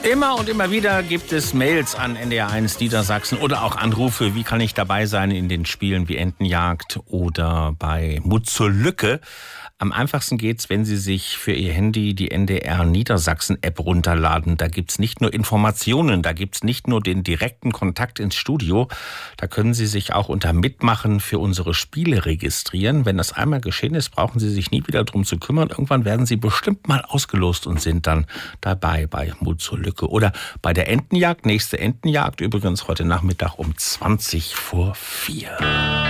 Immer und immer wieder gibt es Mails an NDR1 Niedersachsen oder auch Anrufe. Wie kann ich dabei sein in den Spielen wie Entenjagd oder bei Mut zur Lücke? Am einfachsten geht's, wenn Sie sich für Ihr Handy die NDR Niedersachsen App runterladen. Da gibt's nicht nur Informationen, da gibt's nicht nur den direkten Kontakt ins Studio. Da können Sie sich auch unter Mitmachen für unsere Spiele registrieren. Wenn das einmal geschehen ist, brauchen Sie sich nie wieder drum zu kümmern. Irgendwann werden Sie bestimmt mal ausgelost und sind dann dabei bei Mut zur Lücke oder bei der Entenjagd. Nächste Entenjagd übrigens heute Nachmittag um 4:20.